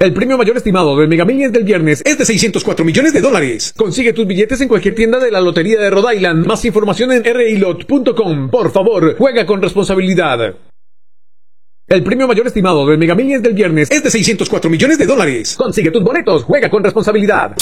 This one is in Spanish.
El premio mayor estimado del Mega Millions del viernes es de $604 millones. Consigue tus billetes en cualquier tienda de la Lotería de Rhode Island. Más información en rilot.com. Por favor, juega con responsabilidad. El premio mayor estimado del Mega Millions del viernes es de $604 millones. Consigue tus boletos, juega con responsabilidad.